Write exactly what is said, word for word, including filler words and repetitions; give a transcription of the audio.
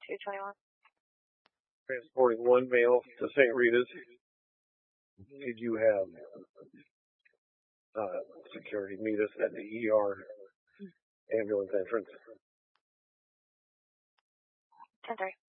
two twenty-one. Transporting one male to Saint Rita's. Did you have uh, security meet us at the E R ambulance entrance? ten three.